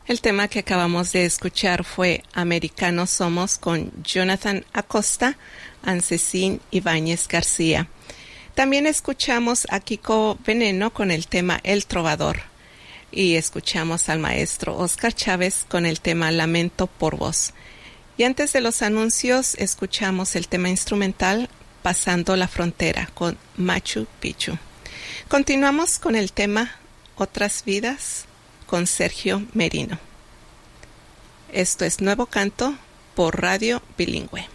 El tema que acabamos de escuchar fue Americanos Somos con Jonathan Acosta, Ancesín Ibáñez García. También escuchamos a Kiko Veneno con el tema El Trovador y escuchamos al maestro Oscar Chávez con el tema Lamento por Vos. Y antes de los anuncios escuchamos el tema instrumental Pasando la Frontera con Machu Picchu. Continuamos con el tema Otras Vidas con Sergio Merino. Esto es Nuevo Canto por Radio Bilingüe.